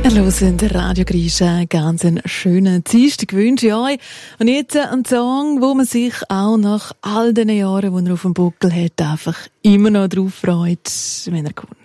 Hören Radio Grisha, ganz einen schönen Dienstag wünsche ich euch. Und jetzt ein Song, wo man sich auch nach all den Jahren, die er auf dem Buckel hat, einfach immer noch drauf freut, wenn er kommt.